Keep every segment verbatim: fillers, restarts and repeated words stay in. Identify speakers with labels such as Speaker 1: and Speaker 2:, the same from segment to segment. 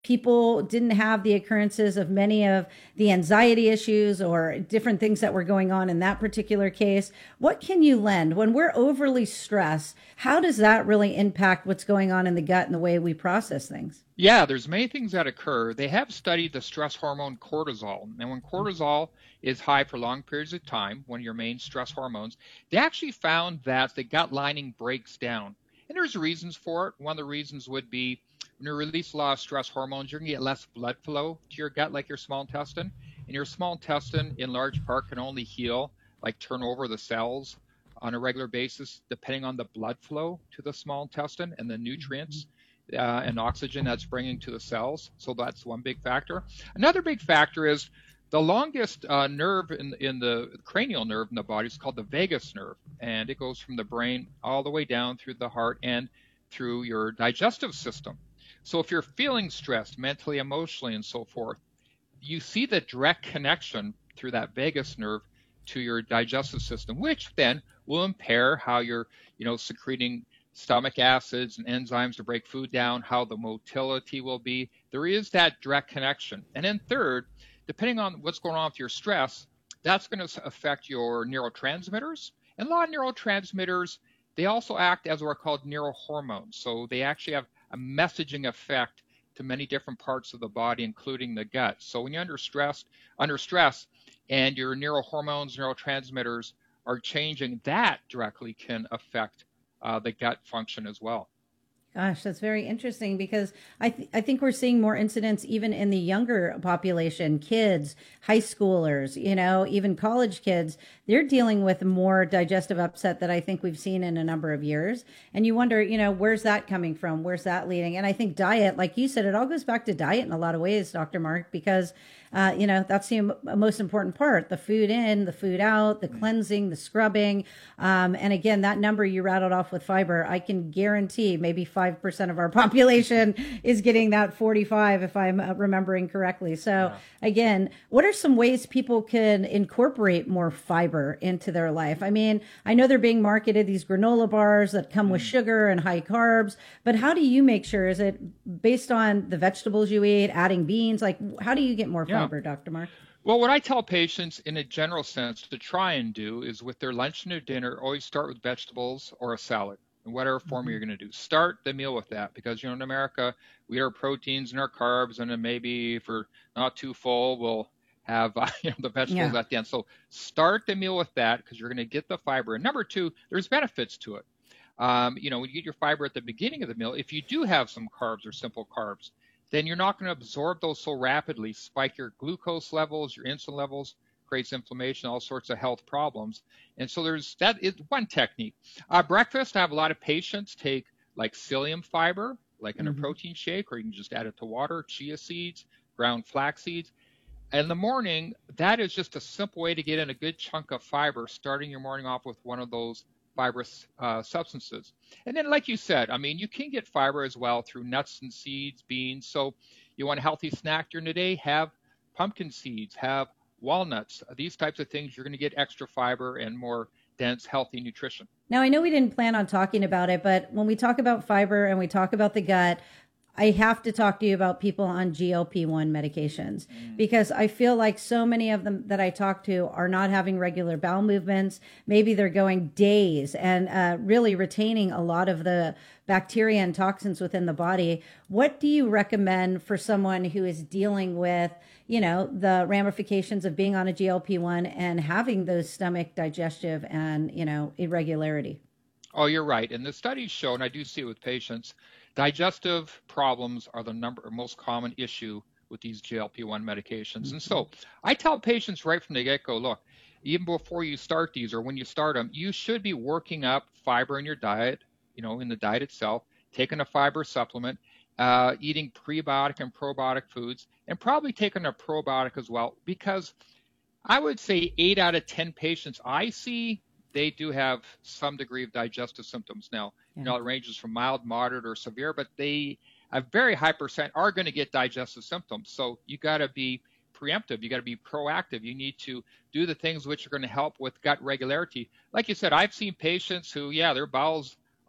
Speaker 1: people didn't have the occurrences of many of the anxiety issues or different things that were going on in that particular case. What can you lend when we're overly stressed? How does that really impact what's going on in the gut and the way we process things?
Speaker 2: Yeah, there's many things that occur. They have studied the stress hormone cortisol. And when cortisol is high for long periods of time, one of your main stress hormones, they actually found that the gut lining breaks down. And there's reasons for it. One of the reasons would be when you release a lot of stress hormones, you're going to get less blood flow to your gut, like your small intestine. And your small intestine, in large part, can only heal, like turn over the cells on a regular basis, depending on the blood flow to the small intestine and the nutrients uh, and oxygen that's bringing to the cells. So that's one big factor. Another big factor is the longest uh, nerve in, in the cranial nerve in the body is called the vagus nerve, and it goes from the brain all the way down through the heart and through your digestive system. So if you're feeling stressed mentally, emotionally, and so forth, you see the direct connection through that vagus nerve to your digestive system, which then will impair how you're, you know, secreting stomach acids and enzymes to break food down, how the motility will be. There is that direct connection. And then third, depending on what's going on with your stress, that's going to affect your neurotransmitters. And a lot of neurotransmitters, they also act as what are called neurohormones. So they actually have a messaging effect to many different parts of the body, including the gut. So when you're under stress, under stress, and your neurohormones, neurotransmitters are changing, that directly can affect uh, the gut function as well.
Speaker 1: Gosh, that's very interesting because I th- I think we're seeing more incidents even in the younger population, kids, high schoolers, you know, even college kids. They're dealing with more digestive upset that I think we've seen in a number of years. And you wonder, you know, where's that coming from? Where's that leading? And I think diet, like you said, it all goes back to diet in a lot of ways, Doctor Mark, because uh, you know, that's the m- most important part, the food in, the food out, the cleansing, the scrubbing. Um, and again, that number you rattled off with fiber, I can guarantee maybe five percent of our population is getting that forty-five, if I'm uh, remembering correctly. So
Speaker 3: Yeah.
Speaker 1: again, what are some ways people can incorporate more fiber into their life? I mean, I know they're being marketed, these granola bars that come with sugar and high carbs, but how do you make sure? Is it based on the vegetables you eat, adding beans? Like, how do you get more
Speaker 2: Yeah.
Speaker 1: fiber, Doctor Mark?
Speaker 2: Well, what I tell patients in a general sense to try and do is with their lunch and their dinner, always start with vegetables or a salad in whatever form you're going to do. Start the meal with that because, you know, in America, we eat our proteins and our carbs, and then maybe if we're not too full, we'll have uh, you know, the vegetables
Speaker 1: Yeah.
Speaker 2: at the end. So start the meal with that because you're going to get the fiber. And number two, there's benefits to it. Um, you know, when you get your fiber at the beginning of the meal, if you do have some carbs or simple carbs, then you're not going to absorb those so rapidly, spike your glucose levels, your insulin levels, creates inflammation, all sorts of health problems. And so there's that is one technique. Uh, breakfast, I have a lot of patients take like psyllium fiber, like in a
Speaker 1: Hmm.
Speaker 2: protein shake, or you can just add it to water, chia seeds, ground flax seeds. In the morning, that is just a simple way to get in a good chunk of fiber, starting your morning off with one of those fibrous uh, substances. And then, like you said, I mean, you can get fiber as well through nuts and seeds, beans. So you want a healthy snack during the day, have pumpkin seeds, have walnuts. These types of things, you're going to get extra fiber and more dense, healthy nutrition.
Speaker 1: Now, I know we didn't plan on talking about it, but when we talk about fiber and we talk about the gut, I have to talk to you about people on G L P one medications
Speaker 2: Mm.
Speaker 1: because I feel like so many of them that I talk to are not having regular bowel movements. Maybe they're going days and uh, really retaining a lot of the bacteria and toxins within the body. What do you recommend for someone who is dealing with, you know, the ramifications of being on a G L P one and having those stomach digestive and, you know, irregularity?
Speaker 2: Oh, you're right. And the studies show, and I do see it with patients, digestive problems are the number most common issue with these G L P one medications. And so I tell patients right from the get-go, look, even before you start these or when you start them, you should be working up fiber in your diet, you know, in the diet itself, taking a fiber supplement, uh, eating prebiotic and probiotic foods, and probably taking a probiotic as well, because I would say eight out of ten patients I see, they do have some degree of digestive symptoms. Now, you
Speaker 1: Yeah.
Speaker 2: know, it ranges from mild, moderate, or severe, but they, a very high percent are going to get digestive symptoms. So you got to be preemptive. You got to be proactive. You need to do the things which are going to help with gut regularity. Like you said, I've seen patients who, yeah, their bowels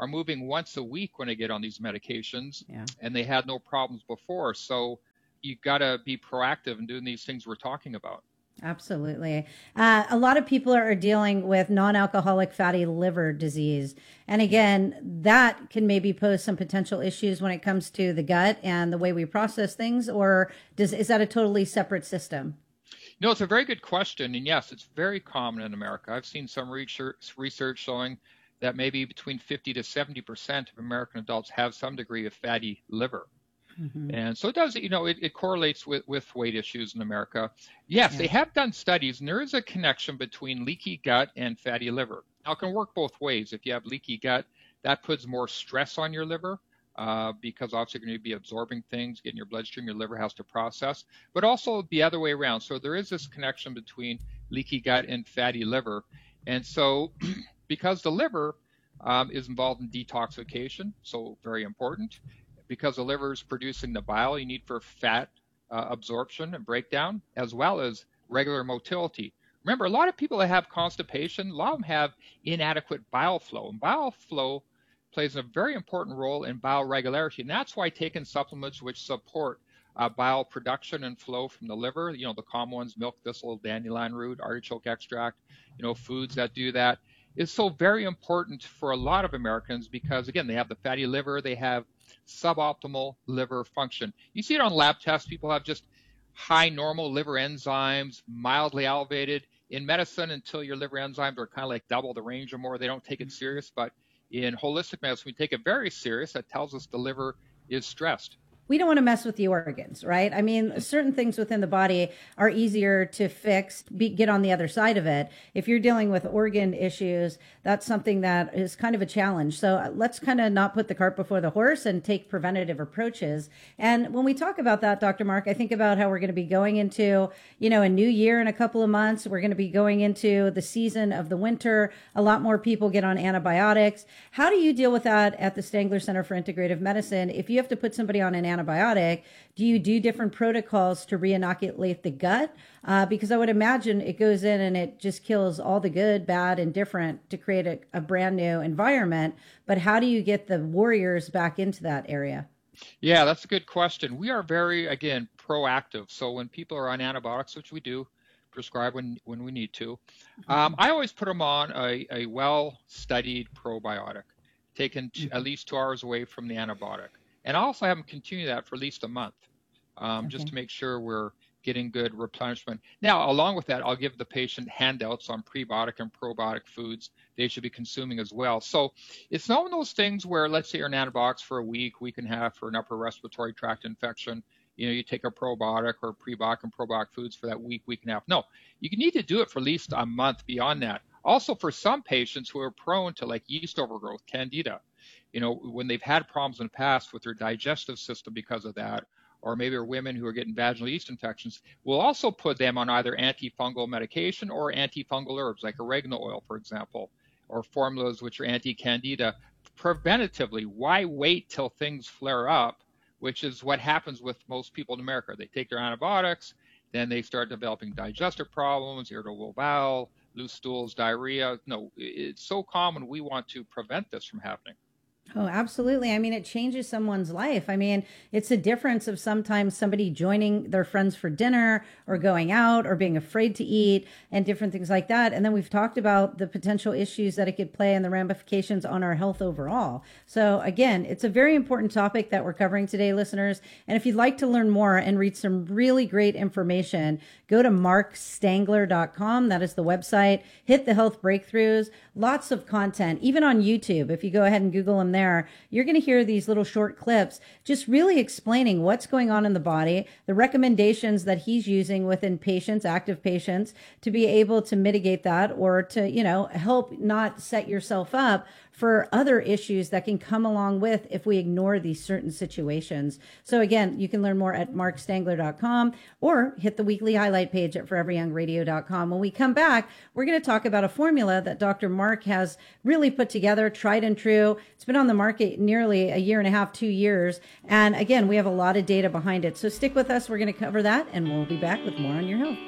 Speaker 2: are moving once a week when they get on these medications,
Speaker 1: Yeah.
Speaker 2: and they had no problems before. So you got to be proactive in doing these things we're talking about.
Speaker 1: Absolutely. Uh, a lot of people are dealing with non-alcoholic fatty liver disease. And again, that can maybe pose some potential issues when it comes to the gut and the way we process things, or does, is that a totally separate system?
Speaker 2: No, it's a very good question. And yes, it's very common in America. I've seen some research, research showing that maybe between fifty to seventy percent of American adults have some degree of fatty liver. Mm-hmm. And so it does, you know, it, it correlates with, with weight issues in America. Yes, yeah. They have done studies, and there is a connection between leaky gut and fatty liver. Now, it can work both ways. If you have leaky gut, that puts more stress on your liver uh, because obviously you're going to be absorbing things, getting your bloodstream, your liver has to process, but also the other way around. So there is this connection between leaky gut and fatty liver. And so because the liver um, is involved in detoxification, so very important, because the liver is producing the bile you need for fat uh, absorption and breakdown, as well as regular motility. Remember, a lot of people that have constipation, a lot of them have inadequate bile flow. And bile flow plays a very important role in bile regularity. And that's why taking supplements which support uh, bile production and flow from the liver, you know, the common ones, milk thistle, dandelion root, artichoke extract, you know, foods that do that, is so very important for a lot of Americans because, again, they have the fatty liver, they have suboptimal liver function. You see it on lab tests. People have just high normal liver enzymes, mildly elevated. In medicine, until your liver enzymes are kind of like double the range or more, they don't take it serious. But in holistic medicine, we take it very serious. That tells us the liver is stressed.
Speaker 1: We don't want to mess with the organs, right? I mean, certain things within the body are easier to fix, be, get on the other side of it. If you're dealing with organ issues, that's something that is kind of a challenge. So let's kind of not put the cart before the horse and take preventative approaches. And when we talk about that, Doctor Mark, I think about how we're going to be going into, you know, a new year in a couple of months. We're going to be going into the season of the winter. A lot more people get on antibiotics. How do you deal with that at the Stangler Center for Integrative Medicine? If you have to put somebody on an antibiotic, do you do different protocols to re-inoculate the gut? Uh, because I would imagine it goes in and it just kills all the good, bad, and different to create a, a brand new environment. But how do you get the warriors back into that area?
Speaker 2: Yeah, that's a good question. We are very, again, proactive. So when people are on antibiotics, which we do prescribe when, when we need to, um, I always put them on a, a well-studied probiotic, taken t- at least two hours away from the antibiotic. And I also have them continue that for at least a month, um, okay. just to make sure we're getting good replenishment. Now, along with that, I'll give the patient handouts on prebiotic and probiotic foods they should be consuming as well. So it's not one of those things where, let's say you're on antibiotics for a week, week and a half for an upper respiratory tract infection. You know, you take a probiotic or prebiotic and probiotic foods for that week, week and a half. No, you need to do it for at least a month beyond that. Also, for some patients who are prone to like yeast overgrowth, candida, you know, when they've had problems in the past with their digestive system because of that, or maybe are women who are getting vaginal yeast infections, we'll also put them on either antifungal medication or antifungal herbs, like oregano oil, for example, or formulas which are anti-candida preventatively. Why wait till things flare up, which is what happens with most people in America. They take their antibiotics, then they start developing digestive problems, irritable bowel, loose stools, diarrhea. No, it's so common. We want to prevent this from happening.
Speaker 1: Oh, absolutely. I mean, it changes someone's life. I mean, it's a difference of sometimes somebody joining their friends for dinner or going out or being afraid to eat and different things like that. And then we've talked about the potential issues that it could play and the ramifications on our health overall. So again, it's a very important topic that we're covering today, listeners. And if you'd like to learn more and read some really great information, go to mark stangler dot com. That is the website. Hit the health breakthroughs. Lots of content, even on YouTube. If you go ahead and Google them there, you're going to hear these little short clips just really explaining what's going on in the body, the recommendations that he's using within patients, active patients, to be able to mitigate that or to, you know, help not set yourself up for other issues that can come along with if we ignore these certain situations. So again, you can learn more at mark stangler dot com or hit the weekly highlight page at forever young radio dot com. When we come back, we're going to talk about a formula that Doctor Mark has really put together, tried and true. It's been on the market nearly a year and a half, two years. And again, we have a lot of data behind it. So stick with us. We're going to cover that and we'll be back with more on your health.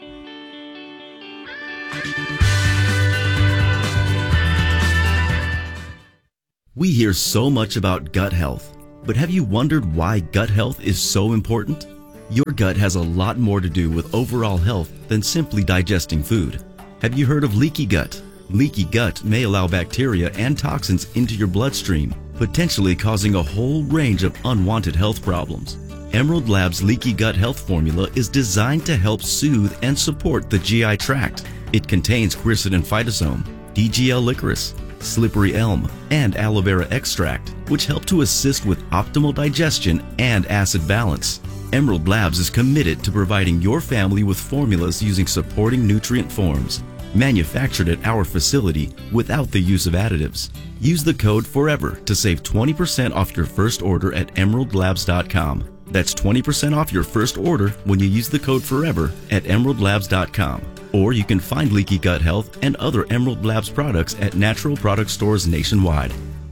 Speaker 3: We hear so much about gut health, but have you wondered why gut health is so important? Your gut has a lot more to do with overall health than simply digesting food. Have you heard of leaky gut? Leaky gut may allow bacteria and toxins into your bloodstream, potentially causing a whole range of unwanted health problems. Emerald Labs Leaky Gut Health Formula is designed to help soothe and support the G I tract. It contains quercetin phytosome, D G L licorice, slippery elm, and aloe vera extract, which help to assist with optimal digestion and acid balance. Emerald Labs is committed to providing your family with formulas using supporting nutrient forms, manufactured at our facility without the use of additives. Use the code FOREVER to save twenty percent off your first order at emerald labs dot com. That's twenty percent off your first order when you use the code FOREVER at emerald labs dot com. Or you can find Leaky Gut Health and other Emerald Labs products at natural product stores nationwide.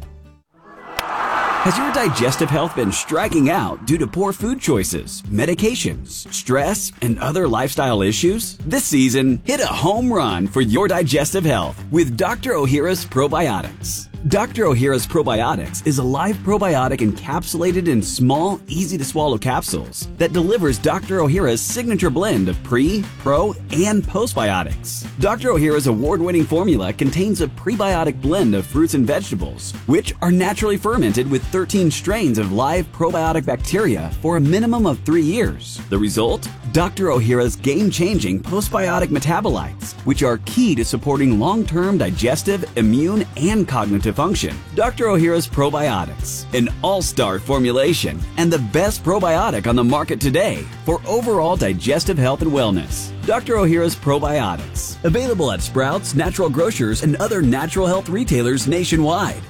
Speaker 4: Has your digestive health been striking out due to poor food choices, medications, stress, and other lifestyle issues? This season, hit a home run for your digestive health with Doctor Ohhira's Probiotics. Doctor Ohhira's Probiotics is a live probiotic encapsulated in small, easy-to-swallow capsules that delivers Doctor Ohhira's signature blend of pre, pro, and postbiotics. Doctor Ohhira's award-winning formula contains a prebiotic blend of fruits and vegetables, which are naturally fermented with thirteen strains of live probiotic bacteria for a minimum of three years. The result? Doctor Ohhira's game-changing postbiotic metabolites, which are key to supporting long-term digestive, immune, and cognitive function. Doctor Ohhira's Probiotics, an all-star formulation and the best probiotic on the market today for overall digestive health and wellness. Doctor Ohhira's Probiotics, available at Sprouts, Natural Grocers, and other natural health retailers nationwide.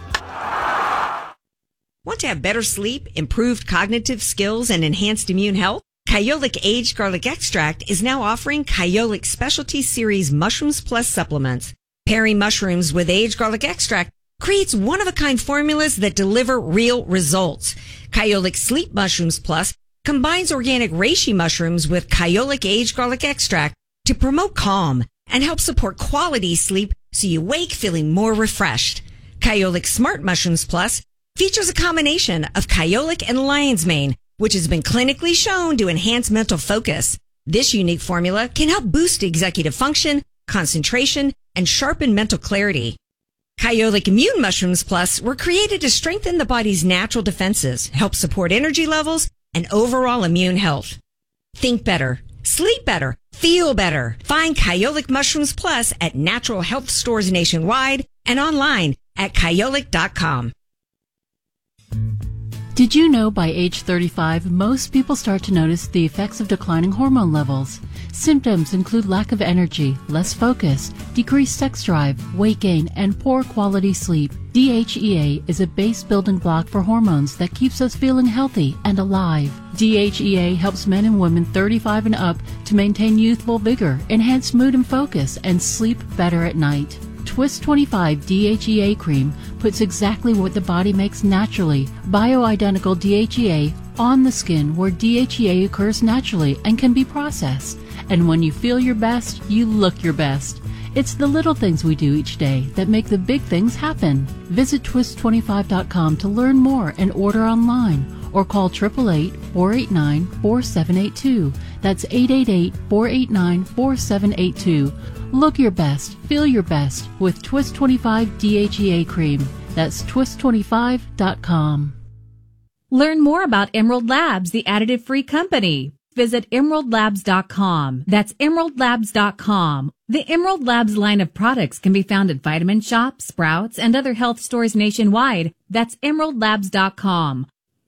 Speaker 5: Want to have better sleep, improved cognitive skills, and enhanced immune health? Kyolic Aged Garlic Extract is now offering Kyolic Specialty Series Mushrooms Plus supplements. Pairing mushrooms with aged garlic extract creates one-of-a-kind formulas that deliver real results. Kyolic Sleep Mushrooms Plus combines organic reishi mushrooms with Kyolic Aged Garlic Extract to promote calm and help support quality sleep so you wake feeling more refreshed. Kyolic Smart Mushrooms Plus features a combination of Kyolic and lion's mane, which has been clinically shown to enhance mental focus. This unique formula can help boost executive function, concentration, and sharpen mental clarity. Kyolic Immune Mushrooms Plus were created to strengthen the body's natural defenses, help support energy levels, and overall immune health. Think better, sleep better, feel better. Find Kyolic Mushrooms Plus at natural health stores nationwide and online at kyolic dot com.
Speaker 6: Did you know by age thirty-five, most people start to notice the effects of declining hormone levels? Symptoms include lack of energy, less focus, decreased sex drive, weight gain, and poor quality sleep. D H E A is a base building block for hormones that keeps us feeling healthy and alive. D H E A helps men and women thirty-five and up to maintain youthful vigor, enhance mood and focus, and sleep better at night. Twist twenty-five D H E A cream puts exactly what the body makes naturally, bioidentical D H E A, on the skin where D H E A occurs naturally and can be processed. And when you feel your best, you look your best. It's the little things we do each day that make the big things happen. Visit twist twenty-five dot com to learn more and order online, or call eight eight eight, four eight nine, four seven eight two. That's eight eight eight, four eight nine, four seven eight two. Look your best, feel your best with Twist twenty-five D H E A cream. That's twist twenty-five dot com.
Speaker 7: Learn more about Emerald Labs, the additive-free company. Visit emerald labs dot com. That's emerald labs dot com. The Emerald Labs line of products can be found at Vitamin Shoppe, Sprouts, and other health stores nationwide. That's emerald labs dot com.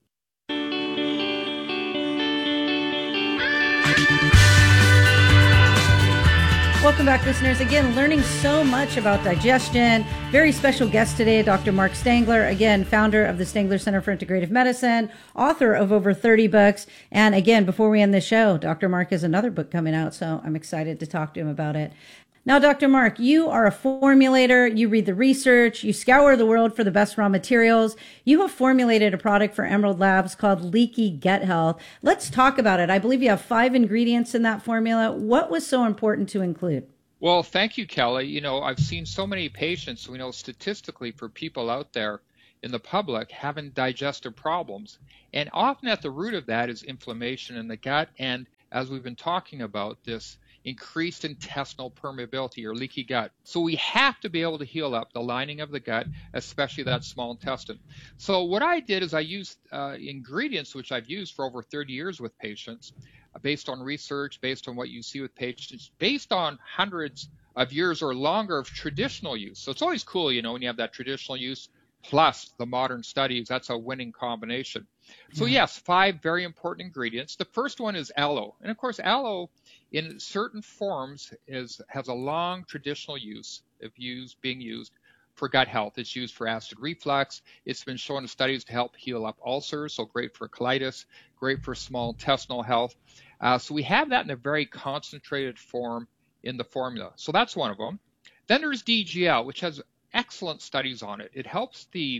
Speaker 1: Welcome back, listeners. Again, learning so much about digestion. Very special guest today, Doctor Mark Stangler, again, founder of the Stangler Center for Integrative Medicine, author of over thirty books. And again, before we end the show, Doctor Mark has another book coming out, so I'm excited to talk to him about it. Now, Doctor Mark, you are a formulator. You read the research. You scour the world for the best raw materials. You have formulated a product for Emerald Labs called Leaky Gut Health. Let's talk about it. I believe you have five ingredients in that formula. What was so important to include?
Speaker 2: Well, thank you, Kelly. You know, I've seen so many patients, we know statistically for people out there, in the public having digestive problems. And often at the root of that is inflammation in the gut. And as we've been talking about, this increased intestinal permeability or leaky gut. So we have to be able to heal up the lining of the gut, especially that small intestine. So what I did is I used uh, ingredients which I've used for over thirty years with patients, uh, based on research, based on what you see with patients, based on hundreds of years or longer of traditional use. So it's always cool, you know, when you have that traditional use plus the modern studies. That's a winning combination. So yes, five very important ingredients. The first one is aloe. And of course, aloe in certain forms is has a long traditional use of use being used for gut health. It's used for acid reflux. It's been shown in studies to help heal up ulcers, so great for colitis, great for small intestinal health. Uh, so we have that in a very concentrated form in the formula. So that's one of them. Then there's D G L, which has excellent studies on it. It helps the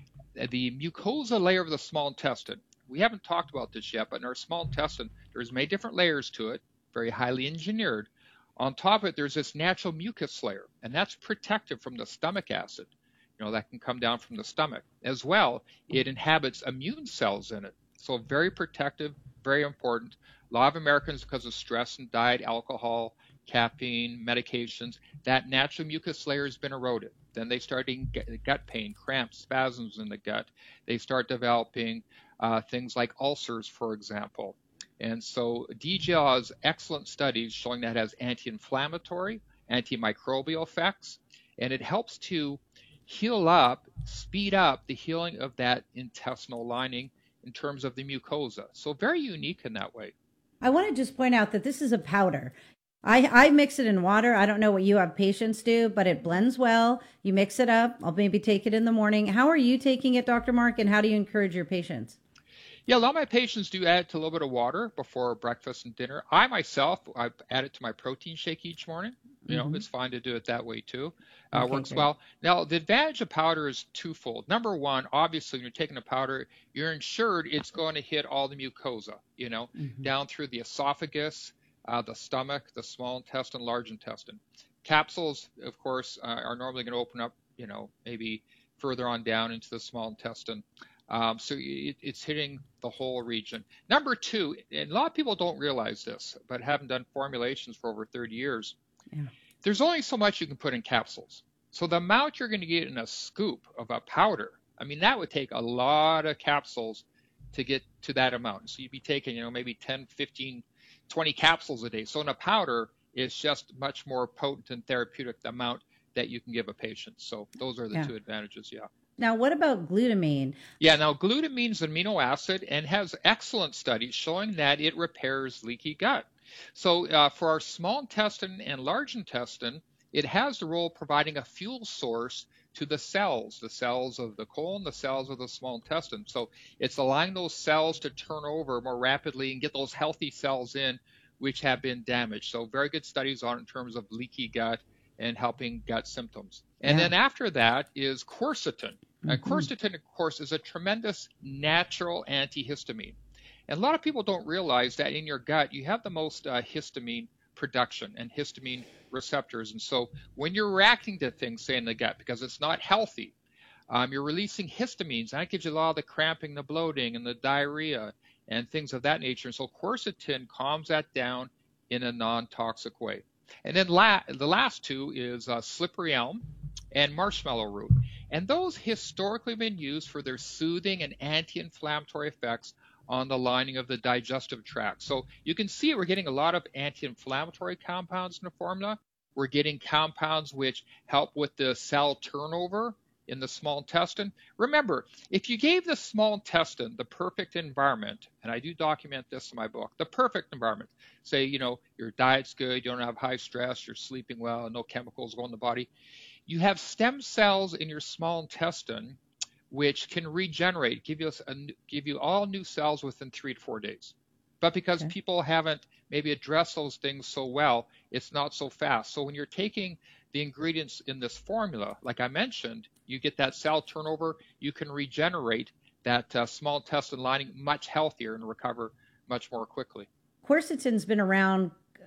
Speaker 2: the mucosa layer of the small intestine. We haven't talked about this yet, but in our small intestine, there's many different layers to it, very highly engineered. On top of it, there's this natural mucus layer, and that's protective from the stomach acid. You know, that can come down from the stomach. As well, it inhabits immune cells in it. So very protective, very important. A lot of Americans, because of stress and diet, alcohol, caffeine, medications, that natural mucus layer has been eroded. Then they start getting gut pain, cramps, spasms in the gut. They start developing uh, things like ulcers, for example. And so D G L has excellent studies showing that it has anti-inflammatory, antimicrobial effects, and it helps to heal up, speed up the healing of that intestinal lining in terms of the mucosa. So very unique in that way.
Speaker 1: I want to just point out that this is a powder. I, I mix it in water. I don't know what you have patients do, but it blends well. You mix it up. I'll maybe take it in the morning. How are you taking it, Doctor Mark, and how do you encourage your patients?
Speaker 2: Yeah, a lot of my patients do add it to a little bit of water before breakfast and dinner. I myself, I add it to my protein shake each morning. You know, mm-hmm. It's fine to do it that way too. Uh, okay, works great. Well. Now, the advantage of powder is twofold. Number one, obviously, when you're taking a powder, you're ensured it's going to hit all the mucosa, you know, mm-hmm. down through the esophagus, uh, the stomach, the small intestine, large intestine. Capsules, of course, uh, are normally going to open up, you know, maybe further on down into the small intestine. Um, so it, it's hitting the whole region. Number two, and a lot of people don't realize this, but haven't done formulations for over thirty years. Yeah. There's only so much you can put in capsules. So the amount you're going to get in a scoop of a powder, I mean, that would take a lot of capsules to get to that amount. So you'd be taking, you know, maybe ten, fifteen, twenty capsules a day. So in a powder, it's just much more potent and therapeutic, the amount that you can give a patient. So those are the yeah. two advantages, yeah.
Speaker 1: Now, what about glutamine?
Speaker 2: Yeah, now glutamine is an amino acid and has excellent studies showing that it repairs leaky gut. So uh, for our small intestine and large intestine, it has the role of providing a fuel source to the cells, the cells of the colon, the cells of the small intestine. So it's allowing those cells to turn over more rapidly and get those healthy cells in which have been damaged. So very good studies on it in terms of leaky gut and helping gut symptoms. And yeah. then after that is quercetin. Mm-hmm. And quercetin, of course, is a tremendous natural antihistamine. And a lot of people don't realize that in your gut, you have the most uh, histamine production and histamine receptors. And so when you're reacting to things, say in the gut, because it's not healthy, um, you're releasing histamines. And that gives you a lot of the cramping, the bloating, and the diarrhea, and things of that nature. And so quercetin calms that down in a non-toxic way. And then la- the last two is uh, slippery elm and marshmallow root. And those historically have been used for their soothing and anti-inflammatory effects on the lining of the digestive tract. So you can see we're getting a lot of anti-inflammatory compounds in the formula. We're getting compounds which help with the cell turnover in the small intestine. Remember, if you gave the small intestine the perfect environment, and I do document this in my book, the perfect environment, say, you know, your diet's good, you don't have high stress, you're sleeping well, no chemicals go in the body, you have stem cells in your small intestine which can regenerate, give you, a, give you all new cells within three to four days. But because okay. people haven't maybe addressed those things so well, it's not so fast. So when you're taking the ingredients in this formula, like I mentioned, you get that cell turnover, you can regenerate that uh, small intestine lining much healthier and recover much more quickly.
Speaker 1: Quercetin's been around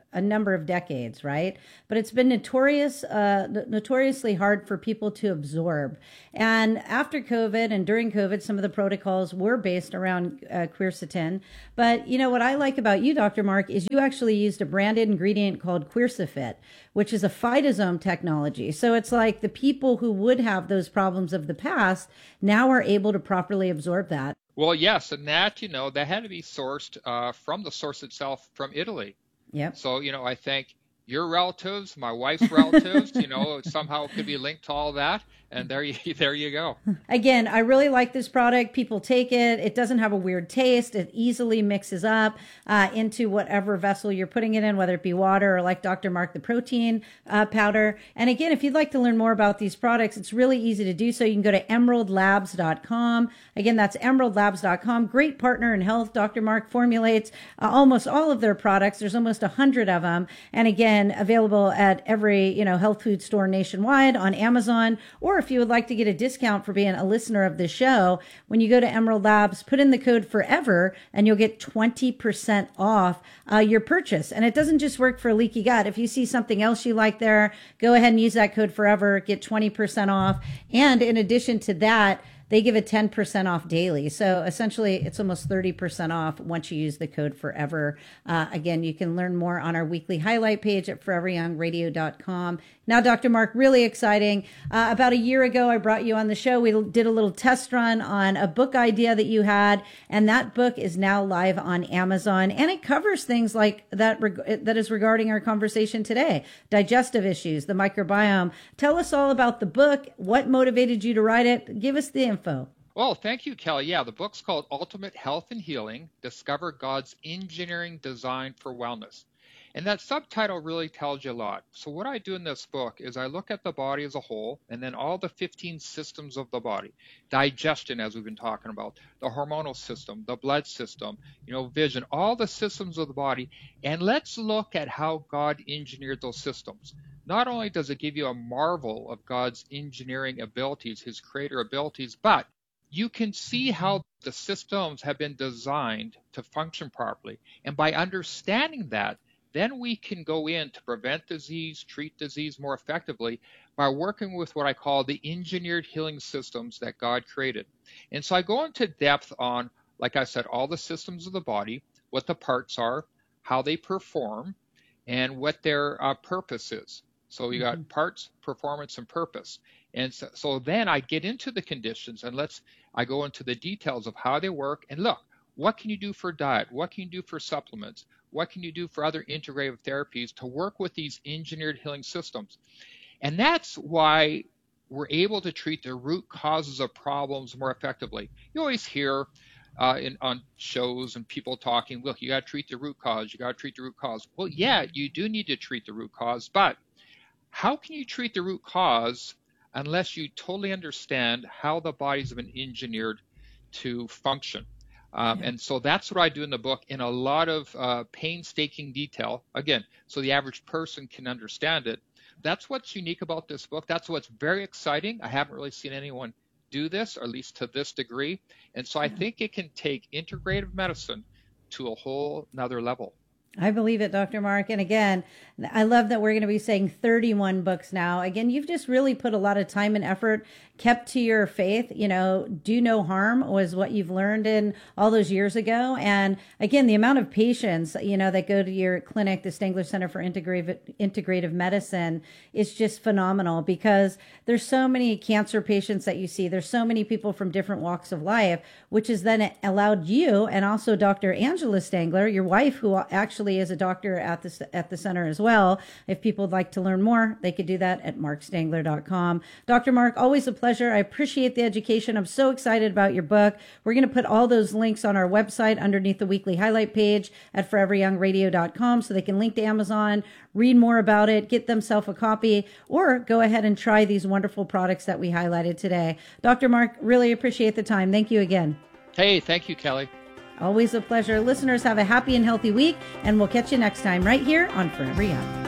Speaker 1: a number of decades, right? But it's been notorious, uh, notoriously hard for people to absorb. And after COVID and during COVID, some of the protocols were based around uh, quercetin. But you know what I like about you, Doctor Mark, is you actually used a branded ingredient called Quercifit, which is a phytosome technology. So it's like the people who would have those problems of the past now are able to properly absorb that.
Speaker 2: Well, yes, and that, you know, that had to be sourced uh, from the source itself, from Italy.
Speaker 1: Yep.
Speaker 2: So, you know, I think your relatives, my wife's relatives, you know, somehow could be linked to all that. And there you there you go.
Speaker 1: Again, I really like this product. People take it. It doesn't have a weird taste. It easily mixes up uh, into whatever vessel you're putting it in, whether it be water or, like Doctor Mark, the protein uh, powder. And again, if you'd like to learn more about these products, it's really easy to do so. You can go to emerald labs dot com. Again, that's emerald labs dot com. Great partner in health. Doctor Mark formulates uh, almost all of their products. There's almost a hundred of them. And again, available at every, you know, health food store nationwide, on Amazon, or if you would like to get a discount for being a listener of the show, when you go to Emerald Labs, put in the code FOREVER and you'll get twenty percent off uh, your purchase. And it doesn't just work for leaky gut. If you see something else you like there, go ahead and use that code FOREVER, get twenty percent off. And in addition to that, they give it ten percent off daily. So essentially, it's almost thirty percent off once you use the code FOREVER. Uh, again, you can learn more on our weekly highlight page at forever young radio dot com. Now, Doctor Mark, really exciting. Uh, about a year ago, I brought you on the show. We did a little test run on a book idea that you had, and that book is now live on Amazon. And it covers things like that, reg- that is regarding our conversation today, digestive issues, the microbiome. Tell us all about the book. What motivated you to write it? Give us the info.
Speaker 2: Well, thank you, Kelly. Yeah, the book's called Ultimate Health and Healing, Discover God's Engineering Design for Wellness. And that subtitle really tells you a lot. So what I do in this book is I look at the body as a whole, and then all the fifteen systems of the body. Digestion, as we've been talking about, the hormonal system, the blood system, you know, vision, all the systems of the body. And let's look at how God engineered those systems. Not only does it give you a marvel of God's engineering abilities, his creator abilities, but you can see how the systems have been designed to function properly. And by understanding that, then we can go in to prevent disease, treat disease more effectively by working with what I call the engineered healing systems that God created. And so I go into depth on, like I said, all the systems of the body, what the parts are, how they perform, and what their uh, purpose is. So you got mm-hmm. parts, performance, and purpose. And so, so then I get into the conditions, and let's I go into the details of how they work. And look, what can you do for diet? What can you do for supplements? What can you do for other integrative therapies to work with these engineered healing systems? And that's why we're able to treat the root causes of problems more effectively. You always hear uh, in, on shows and people talking, look, you got to treat the root cause. You got to treat the root cause. Well, yeah, you do need to treat the root cause, but how can you treat the root cause unless you totally understand how the body's been engineered to function? Um, and so that's what I do in the book in a lot of uh, painstaking detail, again, so the average person can understand it. That's what's unique about this book. That's what's very exciting. I haven't really seen anyone do this, or at least to this degree. And so I think it can take integrative medicine to a whole nother level.
Speaker 1: I believe it, Doctor Mark. And again, I love that we're going to be saying thirty-one books now. Again, you've just really put a lot of time and effort, kept to your faith. You know, do no harm was what you've learned in all those years ago. And again, the amount of patients, you know, that go to your clinic, the Stengler Center for Integrative, Integrative Medicine, is just phenomenal, because there's so many cancer patients that you see. There's so many people from different walks of life, which has then allowed you, and also Doctor Angela Stengler, your wife, who actually is a doctor at the at the center as well. If people would like to learn more, they could do that at mark stengler dot com. Doctor Mark, always a pleasure. I appreciate the education. I'm so excited about your book. We're going to put all those links on our website underneath the weekly highlight page at forever young radio dot com, so they can link to Amazon, read more about it, get themselves a copy, or go ahead and try these wonderful products that we highlighted today. Doctor Mark, really appreciate the time. Thank you again.
Speaker 2: Hey, thank you, Kelly.
Speaker 1: Always a pleasure. Listeners, have a happy and healthy week, and we'll catch you next time right here on Forever Young.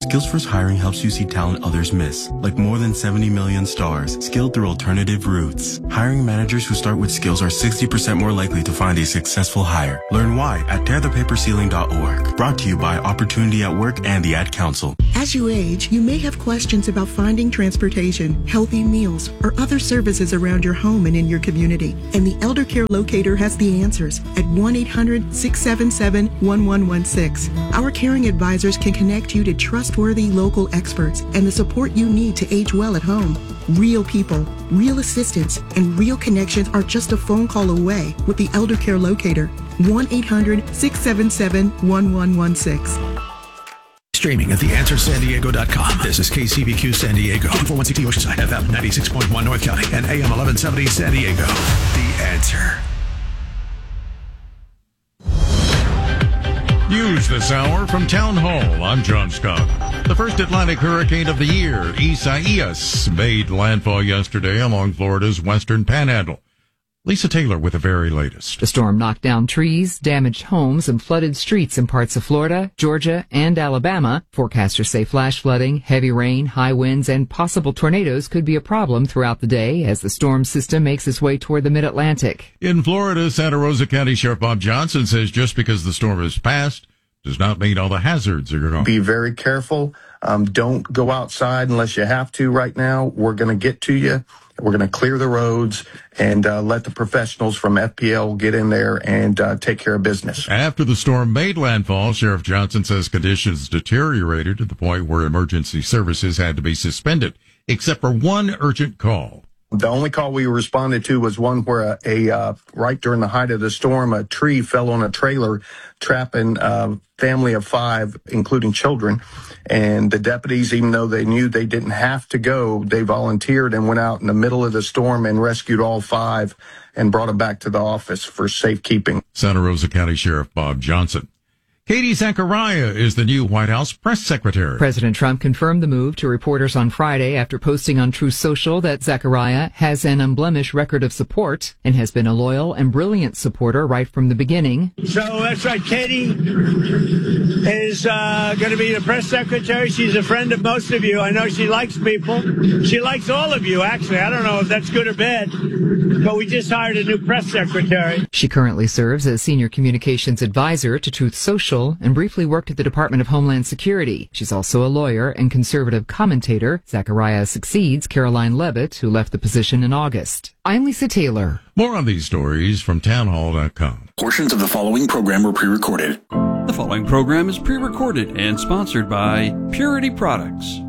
Speaker 8: Skills First Hiring helps you see talent others miss, like more than seventy million stars, skilled through alternative routes. Hiring managers who start with skills are sixty percent more likely to find a successful hire. Learn why at tear the paper ceiling dot org. Brought to you by Opportunity at Work and the Ad Council.
Speaker 9: As you age, you may have questions about finding transportation, healthy meals, or other services around your home and in your community. And the Elder Care Locator has the answers at one eight hundred, six seven seven, one one one six. Our caring advisors can connect you to trustworthy local experts and the support you need to age well at home. Real people, real assistance, and real connections are just a phone call away with the Elder Care Locator. one eight hundred, six seven seven, one one one six.
Speaker 10: Streaming at the answer san diego dot com. This is K C B Q San Diego, four one C T Oceanside, F M ninety-six point one North County, and A M eleven seventy San Diego. The Answer.
Speaker 11: News this hour from Town Hall. I'm John Scott. The first Atlantic hurricane of the year, Isaias, made landfall yesterday along Florida's western panhandle. Lisa Taylor with the very latest.
Speaker 12: The storm knocked down trees, damaged homes, and flooded streets in parts of Florida, Georgia, and Alabama. Forecasters say flash flooding, heavy rain, high winds, and possible tornadoes could be a problem throughout the day as the storm system makes its way toward the mid-Atlantic.
Speaker 11: In Florida, Santa Rosa County Sheriff Bob Johnson says just because the storm has passed does not mean all the hazards are gone.
Speaker 13: Be very careful. Um, don't go outside unless you have to right now. We're going to get to you. We're going to clear the roads and uh, let the professionals from F P L get in there and uh, take care of business.
Speaker 11: After the storm made landfall, Sheriff Johnson says conditions deteriorated to the point where emergency services had to be suspended, except for one urgent call.
Speaker 13: The only call we responded to was one where a, a uh, right during the height of the storm, a tree fell on a trailer, trapping a family of five, including children. And the deputies, even though they knew they didn't have to go, they volunteered and went out in the middle of the storm and rescued all five and brought them back to the office for safekeeping.
Speaker 11: Santa Rosa County Sheriff Bob Johnson. Katie Zachariah is the new White House press secretary.
Speaker 12: President Trump confirmed the move to reporters on Friday after posting on Truth Social that Zachariah has an unblemished record of support and has been a loyal and brilliant supporter right from the beginning.
Speaker 14: So that's right. Katie is uh, going to be the press secretary. She's a friend of most of you. I know she likes people. She likes all of you, actually. I don't know if that's good or bad, but we just hired a new press secretary.
Speaker 12: She currently serves as senior communications advisor to Truth Social and briefly worked at the Department of Homeland Security. She's also a lawyer and conservative commentator. Zachariah succeeds Caroline Levitt, who left the position in August. I'm Lisa Taylor.
Speaker 11: More on these stories from town hall dot com.
Speaker 15: Portions of the following program were pre-recorded.
Speaker 16: The following program is pre-recorded and sponsored by Purity Products.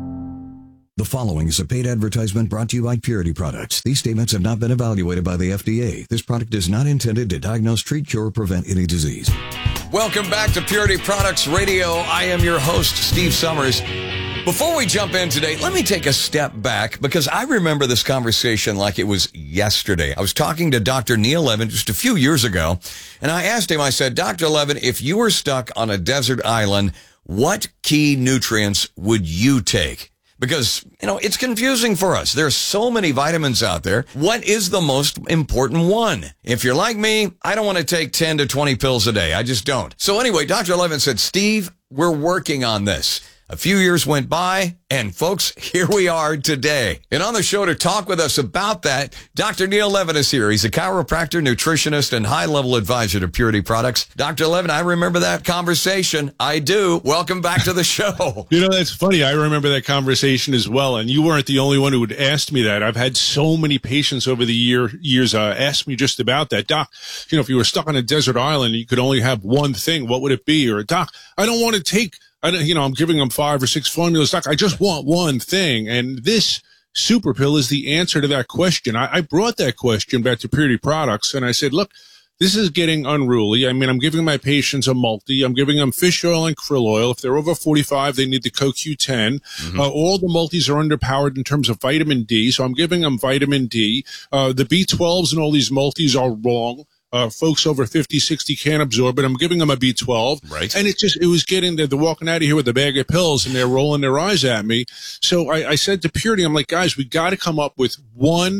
Speaker 17: The following is a paid advertisement brought to you by Purity Products. These statements have not been evaluated by the F D A. This product is not intended to diagnose, treat, cure, or prevent any disease.
Speaker 18: Welcome back to Purity Products Radio. I am your host, Steve Summers. Before we jump in today, let me take a step back because I remember this conversation like it was yesterday. I was talking to Doctor Neil Levin just a few years ago, and I asked him, I said, Doctor Levin, if you were stuck on a desert island, what key nutrients would you take? Because, you know, it's confusing for us. There's so many vitamins out there. What is the most important one? If you're like me, I don't want to take ten to twenty pills a day. I just don't. So anyway, Doctor Levin said, Steve, we're working on this. A few years went by, and folks, here we are today. And on the show to talk with us about that, Doctor Neil Levin is here. He's a chiropractor, nutritionist, and high-level advisor to Purity Products. Doctor Levin, I remember that conversation. I do. Welcome back to the show.
Speaker 19: You know, that's funny. I remember that conversation as well, and you weren't the only one who had asked me that. I've had so many patients over the year, years uh, ask me just about that. Doc, you know, if you were stuck on a desert island and you could only have one thing, what would it be? Or, Doc, I don't want to take... I don't, you know, I'm giving them five or six formulas. Doc, I just want one thing. And this super pill is the answer to that question. I, I brought that question back to Purity Products and I said, look, this is getting unruly. I mean, I'm giving my patients a multi. I'm giving them fish oil and krill oil. If they're over forty-five, they need the Co Q ten. Mm-hmm. Uh, all the multis are underpowered in terms of vitamin D. So I'm giving them vitamin D. Uh, the B twelves and all these multis are wrong. Uh, folks over fifty, sixty can't absorb it. I'm giving them a B twelve.
Speaker 18: Right.
Speaker 19: And it just, it was getting, they're walking out of here with a bag of pills and they're rolling their eyes at me. So I, I said to Purity, I'm like, guys, we got to come up with one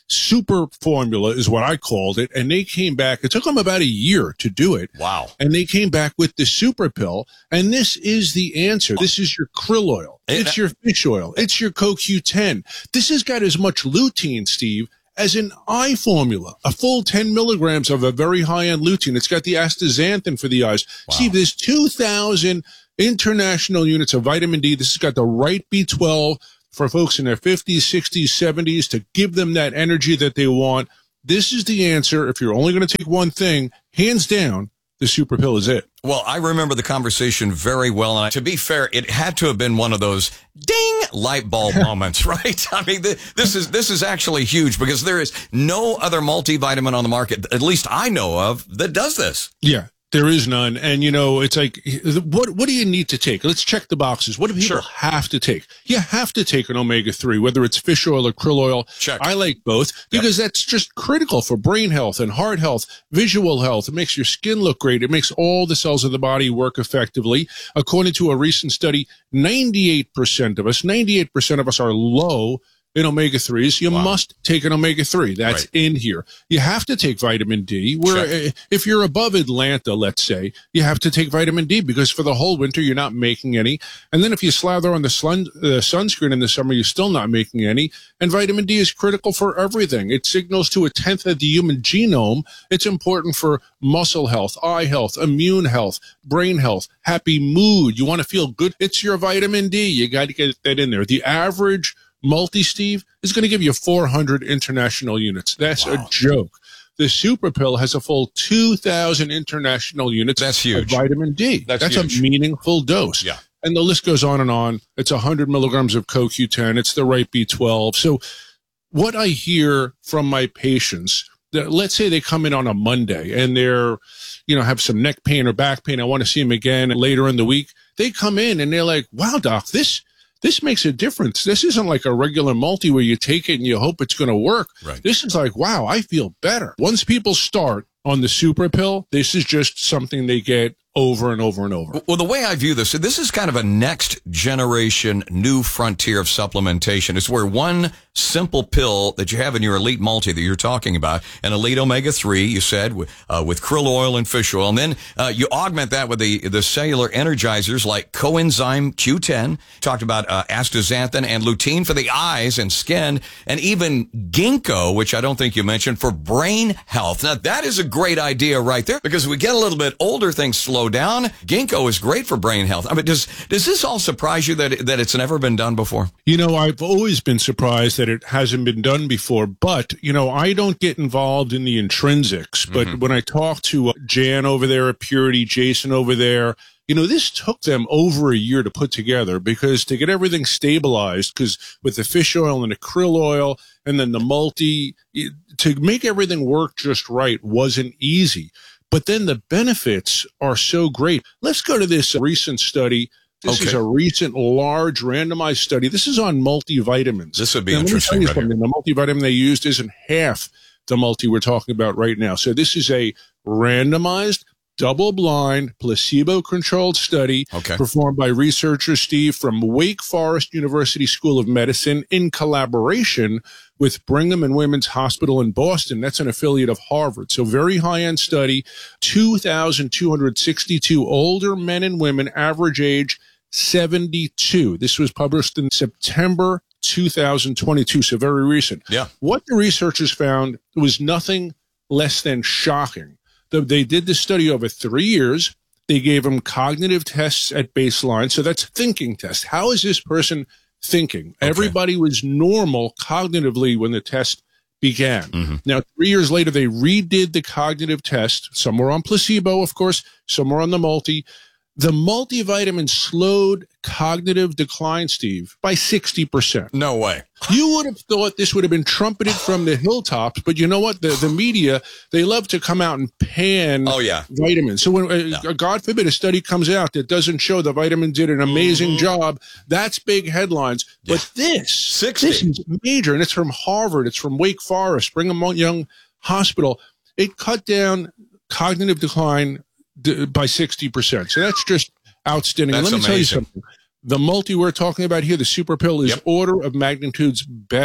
Speaker 19: super formula is what I called it. And they came back. It took them about a year to do it.
Speaker 18: Wow.
Speaker 19: And they came back with the super pill. And this is the answer. This is your krill oil. It's your fish oil. It's your C O Q ten. This has got as much lutein, Steve, as an eye formula, a full ten milligrams of a very high-end lutein. It's got the astaxanthin for the eyes. Wow. Steve, there's two thousand international units of vitamin D. This has got the right B twelve for folks in their fifties, sixties, seventies to give them that energy that they want. This is the answer. If you're only going to take one thing, hands down, the super pill is it.
Speaker 18: Well, I remember the conversation very well. And to be fair, it had to have been one of those ding light bulb moments, right? I mean, th- this is this is actually huge because there is no other multivitamin on the market, at least I know of, that does this.
Speaker 19: Yeah. There is none. And, you know, it's like, what what do you need to take? Let's check the boxes. What do people
Speaker 18: sure. have
Speaker 19: to take? You have to take an omega three, whether it's fish oil or krill oil.
Speaker 18: Check.
Speaker 19: I like both because yep. that's just critical for brain health and heart health, visual health. It makes your skin look great. It makes all the cells of the body work effectively. According to a recent study, ninety-eight percent of us, ninety-eight percent of us are low in omega threes. You wow. must take an omega three. That's right. in here. You have to take vitamin D. Where uh, if you're above Atlanta, let's say, you have to take vitamin D because for the whole winter, you're not making any. And then if you slather on the sun, uh, sunscreen in the summer, you're still not making any. And vitamin D is critical for everything. It signals to a tenth of the human genome. It's important for muscle health, eye health, immune health, brain health, happy mood. You want to feel good. It's your vitamin D. You got to get that in there. The average multi, Steve, is going to give you four hundred international units. That's wow. a joke. The super pill has a full two thousand international units.
Speaker 18: That's huge.
Speaker 19: Of vitamin D.
Speaker 18: That's,
Speaker 19: That's
Speaker 18: huge.
Speaker 19: a meaningful dose.
Speaker 18: Yeah.
Speaker 19: And the list goes on and on. It's one hundred milligrams of C O Q ten. It's the right B twelve. So what I hear from my patients, that let's say they come in on a Monday and they're, you know, have some neck pain or back pain. I want to see them again later in the week. They come in and they're like, wow, doc, this This makes a difference. This isn't like a regular multi where you take it and you hope it's going to work.
Speaker 18: Right.
Speaker 19: This is like, wow, I feel better. Once people start on the super pill, this is just something they get over and over and over.
Speaker 18: Well, the way I view this, this is kind of a next generation new frontier of supplementation. It's where one simple pill that you have in your elite multi that you're talking about, an elite omega three, you said, with, uh, with krill oil and fish oil. And then uh, you augment that with the, the cellular energizers like coenzyme Q ten, talked about uh, astaxanthin and lutein for the eyes and skin, and even ginkgo, which I don't think you mentioned, for brain health. Now, that is a great idea right there because as we get a little bit older, things slow down. Ginkgo is great for brain health. I mean, does does this all surprise you that that it's never been done before?
Speaker 19: You know, I've always been surprised that it hasn't been done before, but, you know, I don't get involved in the intrinsics, but mm-hmm. when I talk to Jan over there at Purity, Jason over there, you know, this took them over a year to put together because to get everything stabilized, because with the fish oil and the krill oil and then the multi, to make everything work just right wasn't easy. But then the benefits are so great. Let's go to this recent study. This okay. is a recent large randomized study. This is on multivitamins.
Speaker 18: This would be
Speaker 19: now,
Speaker 18: interesting.
Speaker 19: Let me tell you something. The multivitamin they used isn't half the multi we're talking about right now. So this is a randomized, double-blind, placebo-controlled study
Speaker 18: okay.
Speaker 19: performed by researchers, Steve, from Wake Forest University School of Medicine in collaboration with Brigham and Women's Hospital in Boston. That's an affiliate of Harvard. So very high-end study, two thousand two hundred sixty-two older men and women, average age seventy-two. This was published in September two thousand twenty-two, so very recent.
Speaker 18: Yeah.
Speaker 19: What the researchers found was nothing less than shocking. They did this study over three years. They gave them cognitive tests at baseline. So that's thinking tests. How is this person thinking? Okay. Everybody was normal cognitively when the test began.
Speaker 18: Mm-hmm.
Speaker 19: Now, three years later, they redid the cognitive test. Some were on placebo, of course. Some were on the multi. The multivitamin slowed cognitive decline, Steve, by sixty percent.
Speaker 18: No way.
Speaker 19: You would have thought this would have been trumpeted from the hilltops, but you know what? The the media, they love to come out and pan
Speaker 18: oh, yeah.
Speaker 19: vitamins. So when, uh,
Speaker 18: yeah.
Speaker 19: God forbid, a study comes out that doesn't show the vitamin did an amazing mm-hmm. job, that's big headlines.
Speaker 18: Yeah.
Speaker 19: But this,
Speaker 18: sixty.
Speaker 19: This is major, and it's from Harvard. It's from Wake Forest, Brigham Young Hospital. It cut down cognitive decline by sixty percent. So that's just outstanding.
Speaker 18: That's
Speaker 19: and let me
Speaker 18: amazing.
Speaker 19: tell you something. The multi we're talking about here, the super pill, is
Speaker 18: yep.
Speaker 19: order of magnitudes better.